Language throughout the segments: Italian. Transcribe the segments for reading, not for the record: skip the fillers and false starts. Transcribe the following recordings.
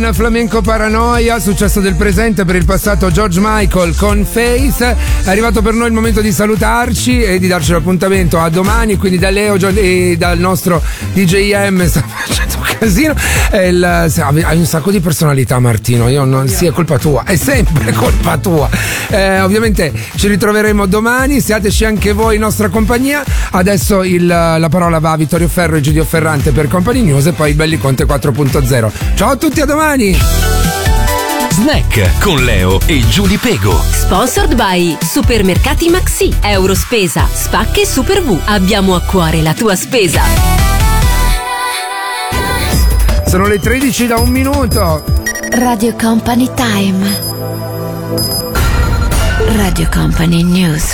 Flamenco Paranoia, successo del presente per il passato George Michael con Faith. È arrivato per noi il momento di salutarci e di darci l'appuntamento a domani, quindi da Leo e dal nostro DJM sta facendo un casino. Hai un sacco di personalità, Martino. Sì, è colpa tua, è sempre colpa tua. Ovviamente ci ritroveremo domani, siateci anche voi in nostra compagnia. Adesso la parola va a Vittorio Ferro e Giudio Ferrante per Company News e poi Belli Conte 4.0. Ciao a tutti, a domani. Snack con Leo e Giulia Pego. Sponsored by Supermercati Maxi, Eurospesa, Spacche Super V. Abbiamo a cuore la tua spesa. Sono le 13 da 1 minuto. Radio Company Time. Radio Company News.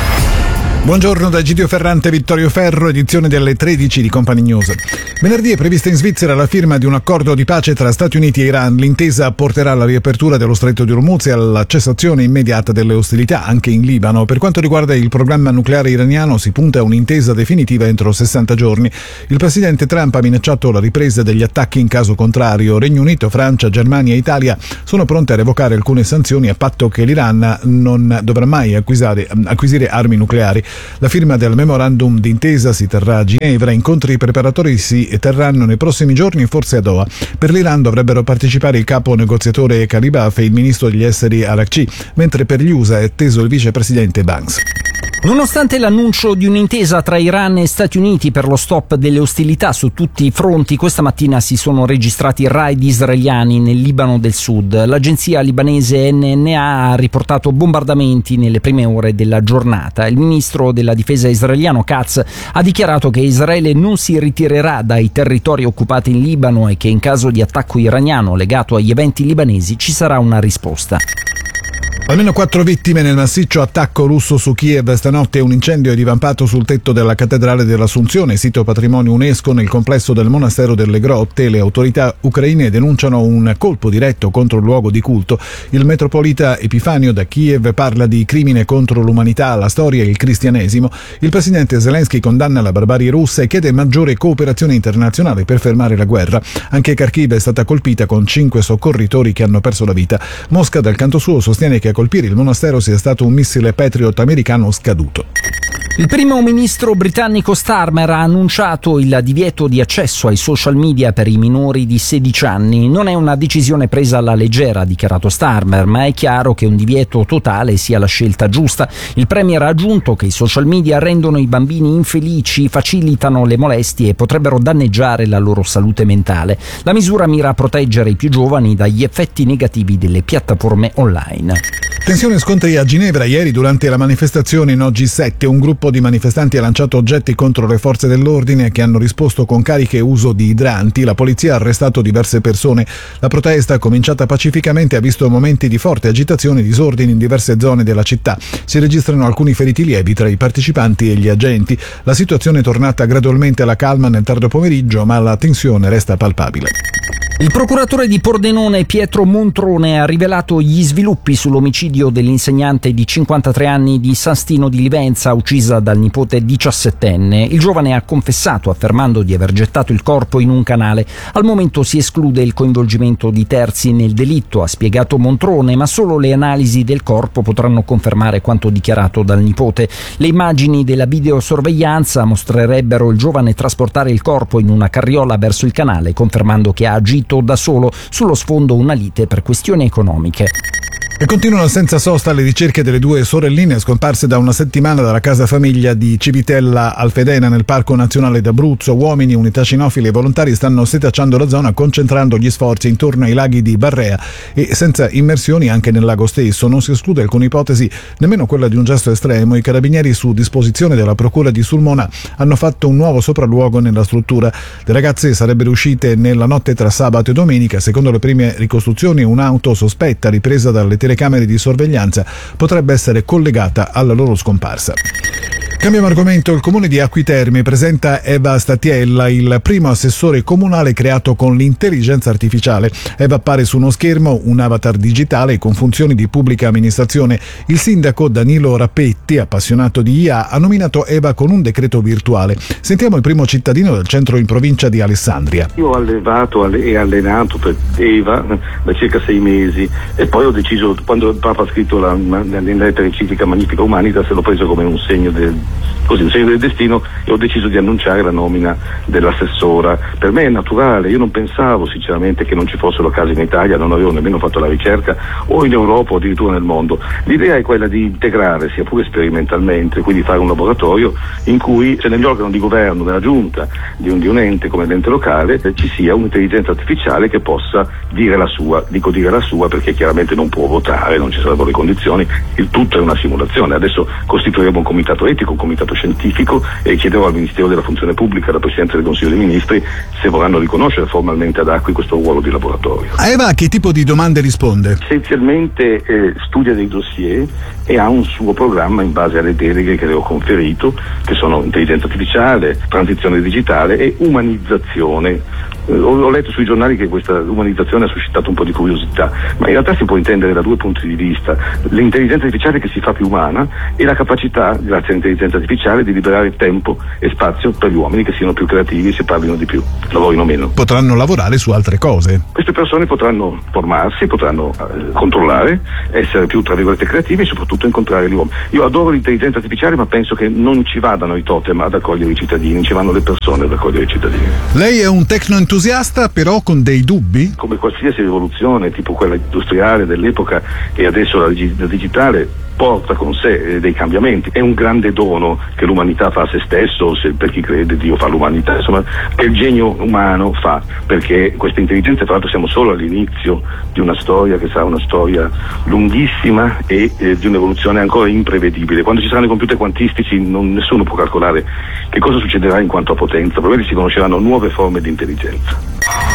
Buongiorno da Giudio Ferrante e Vittorio Ferro, edizione delle 13 di Company News. Venerdì è prevista in Svizzera la firma di un accordo di pace tra Stati Uniti e Iran. L'intesa porterà alla riapertura dello Stretto di Hormuz e alla cessazione immediata delle ostilità anche in Libano. Per quanto riguarda il programma nucleare iraniano si punta a un'intesa definitiva entro 60 giorni. Il presidente Trump ha minacciato la ripresa degli attacchi in caso contrario. Regno Unito, Francia, Germania e Italia sono pronte a revocare alcune sanzioni a patto che l'Iran non dovrà mai acquisire armi nucleari. La firma del memorandum d'intesa si terrà a Ginevra, incontri preparatori si terranno nei prossimi giorni, forse a Doha. Per l'Iran dovrebbero partecipare il capo negoziatore Kalibaf e il ministro degli esteri Arakci, mentre per gli USA è atteso il vicepresidente Banks. Nonostante l'annuncio di un'intesa tra Iran e Stati Uniti per lo stop delle ostilità su tutti i fronti, questa mattina si sono registrati raid israeliani nel Libano del Sud. L'agenzia libanese NNA ha riportato bombardamenti nelle prime ore della giornata. Il ministro della difesa israeliano Katz ha dichiarato che Israele non si ritirerà dai territori occupati in Libano e che in caso di attacco iraniano legato agli eventi libanesi ci sarà una risposta. Almeno 4 vittime nel massiccio attacco russo su Kiev. Stanotte un incendio è divampato sul tetto della cattedrale dell'Assunzione, sito patrimonio UNESCO nel complesso del monastero delle Grotte. Le autorità ucraine denunciano un colpo diretto contro il luogo di culto. Il metropolita Epifanio da Kiev parla di crimine contro l'umanità, la storia e il cristianesimo. Il presidente Zelensky condanna la barbarie russa e chiede maggiore cooperazione internazionale per fermare la guerra. Anche Kharkiv è stata colpita con 5 soccorritori che hanno perso la vita. Mosca dal canto suo sostiene che a colpire il monastero sia stato un missile Patriot americano scaduto. Il primo ministro britannico Starmer ha annunciato il divieto di accesso ai social media per i minori di 16 anni. Non è una decisione presa alla leggera, ha dichiarato Starmer, ma è chiaro che un divieto totale sia la scelta giusta. Il premier ha aggiunto che i social media rendono i bambini infelici, facilitano le molestie e potrebbero danneggiare la loro salute mentale. La misura mira a proteggere i più giovani dagli effetti negativi delle piattaforme online. Tensione e scontri a Ginevra ieri durante la manifestazione No G7. Un gruppo di manifestanti ha lanciato oggetti contro le forze dell'ordine che hanno risposto con cariche e uso di idranti. La polizia ha arrestato diverse persone. La protesta, cominciata pacificamente, ha visto momenti di forte agitazione e disordini in diverse zone della città. Si registrano alcuni feriti lievi tra i partecipanti e gli agenti. La situazione è tornata gradualmente alla calma nel tardo pomeriggio, ma la tensione resta palpabile. Il procuratore di Pordenone Pietro Montrone ha rivelato gli sviluppi sull'omicidio dell'insegnante di 53 anni di San Stino di Livenza, uccisa dal nipote 17enne. Il giovane ha confessato, affermando di aver gettato il corpo in un canale. Al momento si esclude il coinvolgimento di terzi nel delitto, ha spiegato Montrone, ma solo le analisi del corpo potranno confermare quanto dichiarato dal nipote. Le immagini della videosorveglianza mostrerebbero il giovane trasportare il corpo in una carriola verso il canale, confermando che ha agito da solo, sullo sfondo una lite per questioni economiche. E continuano senza sosta le ricerche delle 2 sorelline scomparse da una settimana dalla casa famiglia di Civitella Alfedena nel Parco Nazionale d'Abruzzo. Uomini, unità cinofili e volontari stanno setacciando la zona, concentrando gli sforzi intorno ai laghi di Barrea e senza immersioni anche nel lago stesso. Non si esclude alcuna ipotesi, nemmeno quella di un gesto estremo. I carabinieri, su disposizione della procura di Sulmona, hanno fatto un nuovo sopralluogo nella struttura. Le ragazze sarebbero uscite nella notte tra sabato e domenica. Secondo le prime ricostruzioni, un'auto sospetta ripresa dalle telecamere di sorveglianza potrebbe essere collegata alla loro scomparsa. Cambiamo argomento. Il comune di Acquiterme presenta Eva Statiella, il primo assessore comunale creato con l'intelligenza artificiale. Eva appare su uno schermo, un avatar digitale con funzioni di pubblica amministrazione. Il sindaco Danilo Rappetti, appassionato di IA, ha nominato Eva con un decreto virtuale. Sentiamo il primo cittadino del centro in provincia di Alessandria. Io ho allevato e allenato per Eva da circa 6 mesi e poi ho deciso, quando il Papa ha scritto la lettera enciclica Magnifica Humanitas, l'ho preso come un segno del destino e ho deciso di annunciare la nomina dell'assessora. Per me è naturale, io non pensavo sinceramente che non ci fossero casi in Italia, non avevo nemmeno fatto la ricerca, o in Europa o addirittura nel mondo. L'idea è quella di integrare, sia pure sperimentalmente, quindi fare un laboratorio in cui se negli organi di governo, nella giunta di un ente come l'ente locale, ci sia un'intelligenza artificiale che possa dire la sua. Dico dire la sua perché chiaramente non può votare, non ci sarebbero le condizioni, il tutto è una simulazione. Adesso costituiremo un comitato etico, un comitato scientifico e chiederò al Ministero della Funzione Pubblica, alla Presidenza del Consiglio dei Ministri, se vorranno riconoscere formalmente ad Acqui questo ruolo di laboratorio. Eva a che tipo di domande risponde? Essenzialmente studia dei dossier e ha un suo programma in base alle deleghe che le ho conferito, che sono intelligenza artificiale, transizione digitale e umanizzazione. Ho letto sui giornali che questa umanizzazione ha suscitato un po' di curiosità, ma in realtà si può intendere da due punti di vista: l'intelligenza artificiale che si fa più umana e la capacità, grazie all'intelligenza artificiale, di liberare tempo e spazio per gli uomini che siano più creativi, si parlino di più, lavorino meno. Potranno lavorare su altre cose. Queste persone potranno formarsi, potranno controllare, essere più, tra virgolette, creativi e soprattutto incontrare gli uomini. Io adoro l'intelligenza artificiale, ma penso che non ci vadano i totem ad accogliere i cittadini, ci vanno le persone ad accogliere i cittadini. Lei è un tecnoentusiasta, però con dei dubbi? Come qualsiasi rivoluzione, tipo quella industriale dell'epoca e adesso la digitale, porta con sé dei cambiamenti. È un grande dono che l'umanità fa a se stesso, se per chi crede Dio fa l'umanità, insomma, che il genio umano fa, perché queste intelligenze, tra l'altro, siamo solo all'inizio di una storia che sarà una storia lunghissima e di un'evoluzione ancora imprevedibile. Quando ci saranno i computer quantistici nessuno può calcolare che cosa succederà in quanto a potenza, probabilmente si conosceranno nuove forme di intelligenza.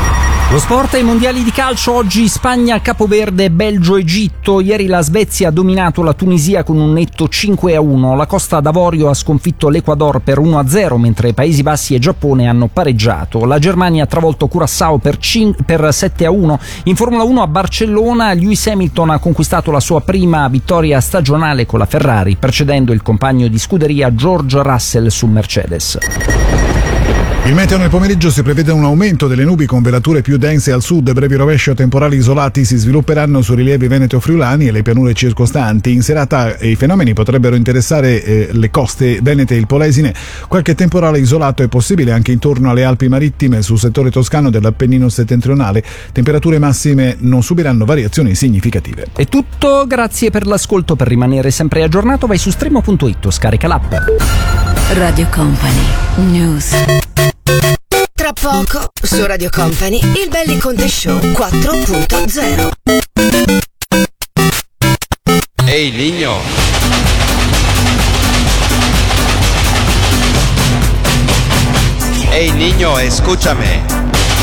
Lo sport ai mondiali di calcio, oggi Spagna, Capoverde, Belgio, Egitto. Ieri la Svezia ha dominato la Tunisia con un netto 5-1. La Costa d'Avorio ha sconfitto l'Ecuador per 1-0, mentre Paesi Bassi e Giappone hanno pareggiato. La Germania ha travolto Curaçao per 7-1. In Formula 1 a Barcellona Lewis Hamilton ha conquistato la sua prima vittoria stagionale con la Ferrari, precedendo il compagno di scuderia George Russell su Mercedes. Il meteo nel pomeriggio: si prevede un aumento delle nubi con velature più dense al sud, brevi rovesci o temporali isolati si svilupperanno sui rilievi veneto-friulani e le pianure circostanti. In serata i fenomeni potrebbero interessare le coste venete e il Polesine. Qualche temporale isolato è possibile anche intorno alle Alpi marittime, sul settore toscano dell'Appennino settentrionale. Temperature massime non subiranno variazioni significative. È tutto, grazie per l'ascolto. Per rimanere sempre aggiornato vai su Streamo.it o scarica l'app. Radio Company News. Tra poco su Radio Company il Belli Conte Show 4.0. Ehi niño. Hey niño, escúchame.